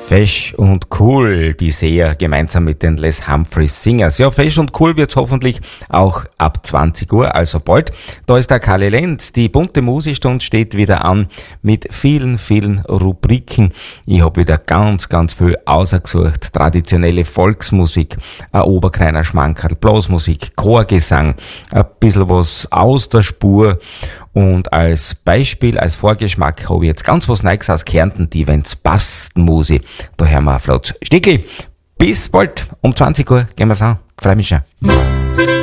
Fesch und Cool, die Seher gemeinsam mit den Les Humphreys Singers. Ja, Fesch und Cool wird's hoffentlich auch ab 20 Uhr, also bald. Da ist der Kali Lenz. Die bunte Musikstunde steht wieder an mit vielen, vielen Rubriken. Ich habe wieder ganz, ganz viel ausgesucht. Traditionelle Volksmusik, ein oberkleiner Schmankerl, Blasmusik, Chorgesang, ein bisschen was aus der Spur. Und als Beispiel, als Vorgeschmack habe ich jetzt ganz was Neues aus Kärnten, die Wenn's passt Musi. Da hören wir auf Flotz Stickel. Bis bald, um 20 Uhr gehen wir's an. Freue mich schon.